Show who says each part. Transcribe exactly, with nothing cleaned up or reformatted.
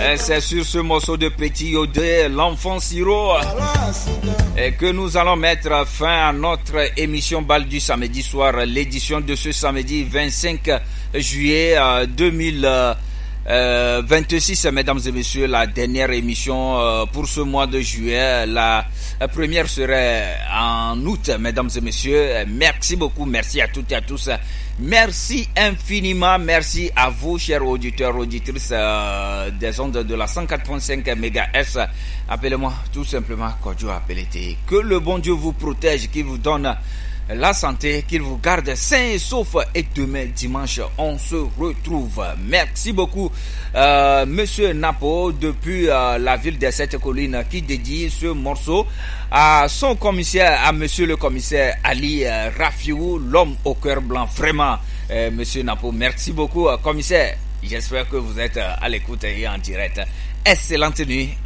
Speaker 1: Et c'est sur ce morceau de Petit Yodé, l'enfant sirop, et que nous allons mettre fin à notre émission Bal du samedi soir, l'édition de ce samedi vingt-cinq juillet deux mille vingt-six, mesdames et messieurs, la dernière émission pour ce mois de juillet. La première serait en août, mesdames et messieurs. Merci beaucoup, merci à toutes et à tous. Merci infiniment, merci à vous, chers auditeurs, auditrices euh, des ondes de la cent quatre point cinq mégahertz. Appelez-moi tout simplement Kodjo Apelete. Que le bon Dieu vous protège, qu'il vous donne la santé, qu'il vous garde sain et sauf. Et demain, dimanche, on se retrouve. Merci beaucoup, euh, Monsieur Napo, depuis euh, la ville des Sept Collines, qui dédie ce morceau à son commissaire, à Monsieur le commissaire Ali euh, Rafiou, l'homme au cœur blanc. Vraiment, euh, Monsieur Napo, merci beaucoup, euh, commissaire. J'espère que vous êtes euh, à l'écoute et en direct. Excellente nuit.